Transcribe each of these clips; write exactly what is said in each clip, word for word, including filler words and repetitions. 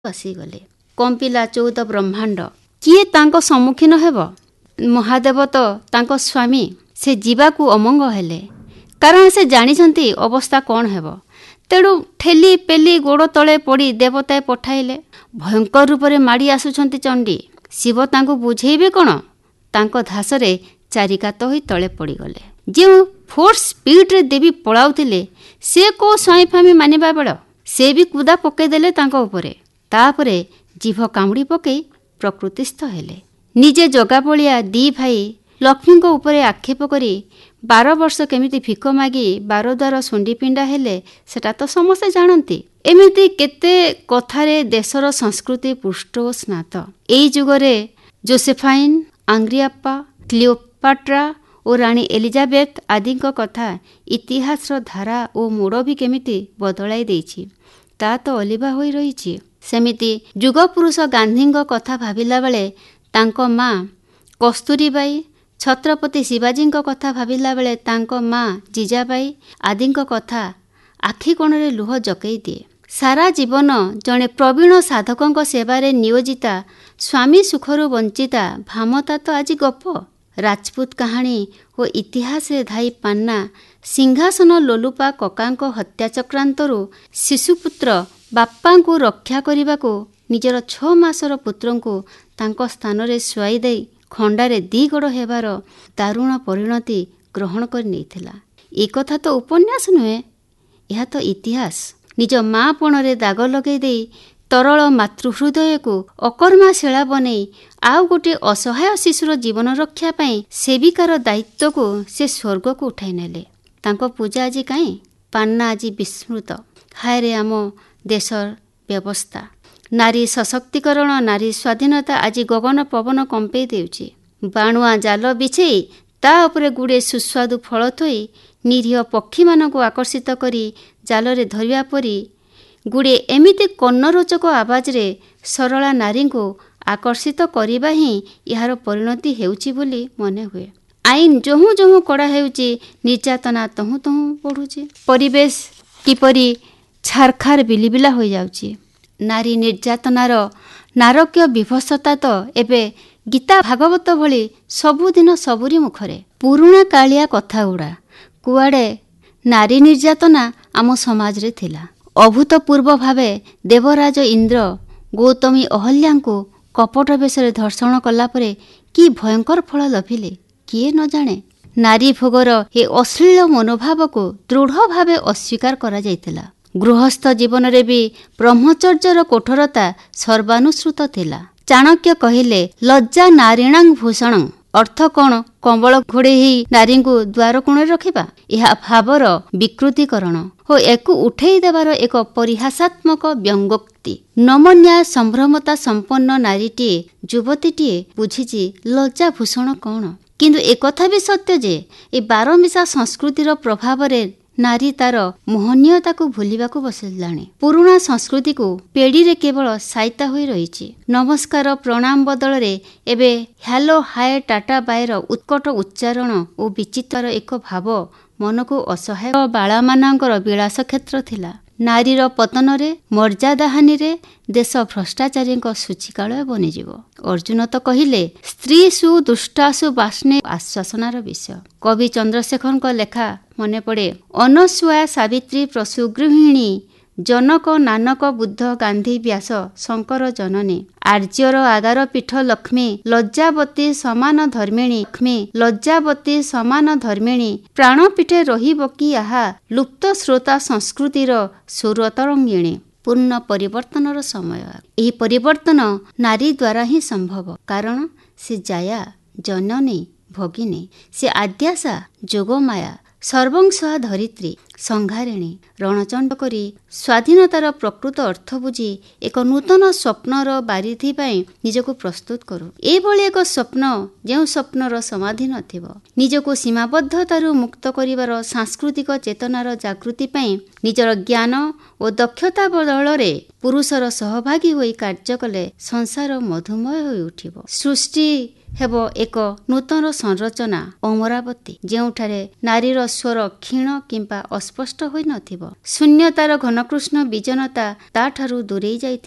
ଆସିଗଲେ। କମ୍ପିଲା ଚଉଦ ବ୍ରହ୍ମାଣ୍ଡ। କିଏ ତାଙ୍କ ସମ୍ମୁଖୀନ ହେବ? ମହାଦେବ ତ ତାଙ୍କ ସ୍ୱାମୀ। ସେ ଯିବାକୁ ଅମଙ୍ଗ ହେଲେ, କାରଣ ସେ ଜାଣିଛନ୍ତି ଅବସ୍ଥା କ'ଣ ହେବ। ତେଣୁ ଠେଲି ପେଲି ଗୋଡ଼ ତଳେ ପଡ଼ି ଦେବତାଏ ପଠାଇଲେ। ଭୟଙ୍କର ରୂପରେ ମାଡ଼ି ଆସୁଛନ୍ତି ଚଣ୍ଡୀ। ଶିବ ତାଙ୍କୁ ବୁଝେଇବେ କ'ଣ? ତାଙ୍କ ଧାସରେ ଚାରିକାତ ହୋଇ ତଳେ ପଡ଼ିଗଲେ। ଯେଉଁ ଫୋର୍ସ ସ୍ପିଡ୍ରେ ଦେବୀ ପଳାଉଥିଲେ, ସେ କେଉଁ ସ୍ୱାମୀ ଫାମୀ ମାନିବା ବେଳ। ସେ ବି କୁଦା ପକାଇଦେଲେ ତାଙ୍କ ଉପରେ। ତାପରେ ଜିଭ କାମୁଡ଼ି ପକାଇ ପ୍ରକୃତିସ୍ଥ ହେଲେ। ନିଜେ ଜଗାବଳିଆ ଦି ଭାଇ ଲକ୍ଷ୍ମୀଙ୍କ ଉପରେ ଆକ୍ଷେପ କରି ବାର ବର୍ଷ କେମିତି ଭିକ ମାଗି ବାରଦ୍ୱାର ଶୁଣ୍ଡି ପିଣ୍ଡା ହେଲେ, ସେଟା ତ ସମସ୍ତେ ଜାଣନ୍ତି। ଏମିତି କେତେ କଥାରେ ଦେଶର ସଂସ୍କୃତି ପୃଷ୍ଠ ଓ ସ୍ନାତ। ଏଇ ଯୁଗରେ ଜୋସେଫାଇନ୍, ଆଙ୍ଗ୍ରିଆପ୍ପା, କ୍ଲିଓପାଟ୍ରା ଓ ରାଣୀ ଏଲିଜାବେଥ ଆଦିଙ୍କ କଥା ଇତିହାସର ଧାରା ଓ ମୋଡ଼ ବି କେମିତି ବଦଳାଇ ଦେଇଛି, ତା ତ ଅଲିଭା ହୋଇ ରହିଛି। ସେମିତି ଯୁଗପୁରୁଷ ଗାନ୍ଧୀଙ୍କ କଥା ଭାବିଲା ବେଳେ ତାଙ୍କ ମା କସ୍ତୁରୀବାଇ, ଛତ୍ରପତି ଶିବାଜୀଙ୍କ କଥା ଭାବିଲା ବେଳେ ତାଙ୍କ ମା ଜିଜାବାଇ ଆଦିଙ୍କ କଥା ଆଖି କୋଣରେ ଲୁହ ଜକେଇ ଦିଏ। ସାରା ଜୀବନ ଜଣେ ପ୍ରବୀଣ ସାଧକଙ୍କ ସେବାରେ ନିୟୋଜିତା, ସ୍ୱାମୀ ସୁଖରୁ ବଞ୍ଚିତା ଭାମତା ତ ଆଜି ଗପ। ରାଜପୁତ କାହାଣୀ ଓ ଇତିହାସରେ ଧାଇ ପାନ୍ନା ସିଂହାସନ ଲୋଲୁପା କକାଙ୍କ ହତ୍ୟା ଚକ୍ରାନ୍ତରୁ ଶିଶୁପୁତ୍ର ବାପାଙ୍କୁ ରକ୍ଷା କରିବାକୁ ନିଜର ଛଅ ମାସର ପୁତ୍ରଙ୍କୁ ତାଙ୍କ ସ୍ଥାନରେ ଶୁଆଇ ଦେଇ ଖଣ୍ଡାରେ ଦି ଗୋଡ଼ ହେବାର ଦାରୁଣ ପରିଣତି ଗ୍ରହଣ କରି ନେଇଥିଲା। ଏ କଥା ତ ଉପନ୍ୟାସ ନୁହେଁ, ଏହା ତ ଇତିହାସ। ନିଜ ମା ପଣରେ ଦାଗ ଲଗାଇ ଦେଇ ତରଳ ମାତୃହୃଦୟକୁ ଅକର୍ମା ଶିଳା ବନେଇ ଆଉ ଗୋଟିଏ ଅସହାୟ ଶିଶୁର ଜୀବନ ରକ୍ଷା ପାଇଁ ସେବିକାର ଦାୟିତ୍ୱକୁ ସେ ସ୍ୱର୍ଗକୁ ଉଠାଇ ନେଲେ। ତାଙ୍କ ପୂଜା ଆଜି କାହିଁ? ପାନ୍ନା ଆଜି ବିସ୍ମୃତ। ହାୟରେ ଆମ ଦେଶର ବ୍ୟବସ୍ଥା। ନାରୀ ସଶକ୍ତିକରଣ, ନାରୀ ସ୍ୱାଧୀନତା ଆଜି ଗଗନ ପବନ କମ୍ପେଇ ଦେଉଛି। ବାଣୁଆ ଜାଲ ବିଛେଇ ତା ଉପରେ ଗୁଡ଼ିଏ ସୁସ୍ୱାଦୁ ଫଳ ଥୋଇ ନିରୀହ ପକ୍ଷୀମାନଙ୍କୁ ଆକର୍ଷିତ କରି ଜାଲରେ ଧରିବା ପରି ଗୁଡ଼ିଏ ଏମିତି କର୍ଣ୍ଣରୋଚକ ଆବାଜରେ ସରଳା ନାରୀଙ୍କୁ ଆକର୍ଷିତ କରିବା ହିଁ ଏହାର ପରିଣତି ହେଉଛି ବୋଲି ମନେ ହୁଏ। ଆଇନ ଯହୁଁ ଯହୁଁ କଡ଼ା ହେଉଛି, ନିର୍ଯାତନା ତହୁଁ ତହୁଁ ବଢ଼ୁଛି। ପରିବେଶ କିପରି ଛାରଖାର ବିଲିବିଲା ହୋଇଯାଉଛି। ନାରୀ ନିର୍ଯାତନାର ନାରକୀୟ ବିଭତ୍ସତା ତ ଏବେ ଗୀତା ଭାଗବତ ଭଳି ସବୁଦିନ ସବୁରି ମୁଖରେ। ପୁରୁଣା କାଳିଆ କଥାଗୁଡ଼ା କୁଆଡ଼େ ନାରୀ ନିର୍ଯାତନା ଆମ ସମାଜରେ ଥିଲା। ଅଭୂତପୂର୍ବ ଭାବେ ଦେବରାଜ ଇନ୍ଦ୍ର ଗୌତମୀ ଅହଲ୍ୟାଙ୍କୁ କପଟ ବେଶରେ ଧର୍ଷଣ କଲାପରେ କି ଭୟଙ୍କର ଫଳ ଲଭିଲେ କିଏ ନ ଜାଣେ। ନାରୀ ଭୋଗର ଏ ଅଶ୍ଳୀଳ ମନୋଭାବକୁ ଦୃଢ଼ ଭାବେ ଅସ୍ୱୀକାର କରାଯାଇଥିଲା। ଗୃହସ୍ଥ ଜୀବନରେ ବି ବ୍ରହ୍ମଚର୍ଯ୍ୟର କଠୋରତା ସର୍ବାନୁସୃତ ଥିଲା। ଚାଣକ୍ୟ କହିଲେ, ଲଜ୍ଜା ନାରୀଣାଂ ଭୂଷଣଂ। ଅର୍ଥ କ'ଣ? କମ୍ବଳ ଘୋଡ଼େଇ ନାରୀଙ୍କୁ ଦ୍ୱାର କୋଣରେ ରଖିବା? ଏହା ଭାବର ବିକୃତିକରଣ ଓ ଏକୁ ଉଠେଇ ଦେବାର ଏକ ପରିହାସାତ୍ମକ ବ୍ୟଙ୍ଗୋକ୍ତି। ନମନ୍ୟା ସମ୍ଭ୍ରମତା ସମ୍ପନ୍ନ ନାରୀଟିଏ, ଯୁବତୀଟିଏ ବୁଝିଛି ଲଜ୍ଜା ଭୂଷଣ କ'ଣ। କିନ୍ତୁ ଏକଥା ବି ସତ୍ୟ ଯେ ଏ ବାରମିଶା ସଂସ୍କୃତିର ପ୍ରଭାବରେ ନାରୀ ତାର ମୋହନୀୟତାକୁ ଭୁଲିବାକୁ ବସିଲାଣି। ପୁରୁଣା ସଂସ୍କୃତିକୁ ପେଡ଼ିରେ କେବଳ ସାଇତା ହୋଇ ରହିଛି। ନମସ୍କାର ପ୍ରଣାମ ବଦଳରେ ଏବେ ହ୍ୟାଲୋ ହାୟ ଟାଟା ବାଏର ଉତ୍କଟ ଉଚ୍ଚାରଣ ଓ ବିଚିତ୍ରର ଏକ ଭାବ ମନକୁ ଅସହାୟ ବାଳାମାନଙ୍କର ବିଳାସ କ୍ଷେତ୍ର ଥିଲା। ନାରୀର ପତନରେ, ମର୍ଯ୍ୟାଦାହାନିରେ ଦେଶ ଭ୍ରଷ୍ଟାଚାରୀଙ୍କ ସୂଚିକାଳୟ ବନିଯିବ। ଅର୍ଜୁନ ତ କହିଲେ, ସ୍ତ୍ରୀଷୁ ଦୁଷ୍ଟାସୁ ବାଷ୍ଣେ ଆଶ୍ୱାସନାର ବିଷୟ। କବି ଚନ୍ଦ୍ରଶେଖରଙ୍କ ଲେଖା ମନେ ପଡ଼େ। ଅନସୂୟା, ସାବିତ୍ରୀ, ପ୍ରସୂଗୃହିଣୀ, ଜନକ, ନାନକ, ବୁଦ୍ଧ, ଗାନ୍ଧୀ, ବ୍ୟାସ, ଶଙ୍କର ଜନନୀ, ଆର୍ଯ୍ୟର ଆଦାର ପୀଠ ଲକ୍ଷ୍ମୀ, ଲଜ୍ଜାବତୀ ସମାନ ଧର୍ମିଣୀ, ଲକ୍ଷ୍ମୀ ଲଜ୍ଜାବତୀ ସମାନ ଧର୍ମିଣୀ, ପ୍ରାଣପୀଠେ ରହିବ କି ଆହା, ଲୁପ୍ତ ଶ୍ରୋତା ସଂସ୍କୃତିର ସୁରତରଙ୍ଗିଣୀ। ପୂର୍ଣ୍ଣ ପରିବର୍ତ୍ତନର ସମୟ। ଏହି ପରିବର୍ତ୍ତନ ନାରୀ ଦ୍ୱାରା ହିଁ ସମ୍ଭବ। କାରଣ ସେ ଜାୟା, ଜନନୀ, ଭଗିନୀ। ସେ ଆଦ୍ୟାଶା, ଯୋଗମାୟା, ସର୍ବଂସହା ଧରିତ୍ରୀ, ସଂହାରିଣୀ। ରଣଚଣ୍ଡ କରି ସ୍ୱାଧୀନତାର ପ୍ରକୃତ ଅର୍ଥ ବୁଝି ଏକ ନୂତନ ସ୍ୱପ୍ନର ବାରିଧି ପାଇଁ ନିଜକୁ ପ୍ରସ୍ତୁତ କରୁ। ଏଭଳି ଏକ ସ୍ୱପ୍ନ ଯେଉଁ ସ୍ୱପ୍ନର ସମାଧି ନଥିବ। ନିଜକୁ ସୀମାବଦ୍ଧତାରୁ ମୁକ୍ତ କରିବାର ସାଂସ୍କୃତିକ ଚେତନାର ଜାଗୃତି ପାଇଁ ନିଜର ଜ୍ଞାନ ଓ ଦକ୍ଷତା ବଦଳରେ ପୁରୁଷର ସହଭାଗୀ ହୋଇ କାର୍ଯ୍ୟ କଲେ ସଂସାର ମଧୁମୟ ହୋଇ ଉଠିବ। ସୃଷ୍ଟି ହେବ ଏକ ନୂତନ ସଂରଚନା, ଅମରାବତୀ, ଯେଉଁଠାରେ ନାରୀର ସ୍ୱର କ୍ଷୀଣ କିମ୍ବା ଅସ୍ପଷ୍ଟ ହୋଇନଥିବ। ଶୂନ୍ୟତାର ଘନକୃଷ୍ଣ ବିଜନତା ତାଠାରୁ ଦୂରେଇ ଯାଇଥିବ।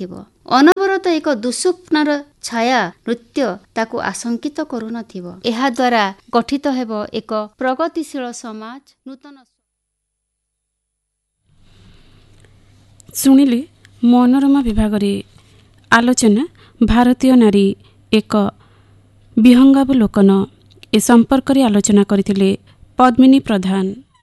ଅନବରତ ଏକ ଦୁଃସ୍ୱପ୍ନର ଛାୟା ନୃତ୍ୟ ତାକୁ ଆଶଙ୍କିତ କରୁନଥିବ। ଏହାଦ୍ୱାରା ଗଠିତ ହେବ ଏକ ପ୍ରଗତିଶୀଳ ସମାଜ। ନୂତନ ଶୁଣିଲେ ମନୋରମା ବିଭାଗରେ ଆଲୋଚନା ଭାରତୀୟ ନାରୀ ଏକ ବିହଙ୍ଗାବଲୋକନ। ଏ ସମ୍ପର୍କରେ ଆଲୋଚନା କରିଥିଲେ ପଦ୍ମିନୀ ପ୍ରଧାନ।